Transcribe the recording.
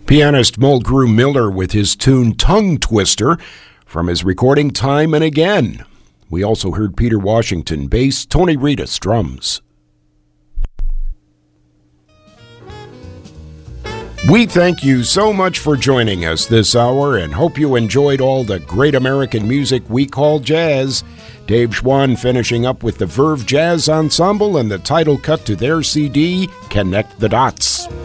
Pianist Mulgrew Miller with his tune Tongue Twister from his recording Time and Again. We also heard Peter Washington bass, Tony Reedus drums. We thank you so much for joining us this hour and hope you enjoyed all the great American music we call jazz. Dave Schwann finishing up with the Verve Jazz Ensemble and the title cut to their CD, Connect the Dots.